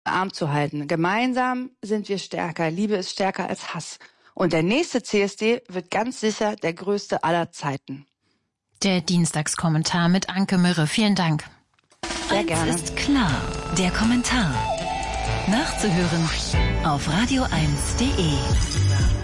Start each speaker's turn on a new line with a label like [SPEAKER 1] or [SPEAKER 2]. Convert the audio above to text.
[SPEAKER 1] Arm zu halten. Gemeinsam sind wir stärker. Liebe ist stärker als Hass. Und der nächste CSD wird ganz sicher der größte aller Zeiten.
[SPEAKER 2] Der Dienstagskommentar mit Anke Mürre. Vielen Dank.
[SPEAKER 1] Sehr gerne.
[SPEAKER 3] Eins ist klar, der Kommentar. Nachzuhören auf radio1.de.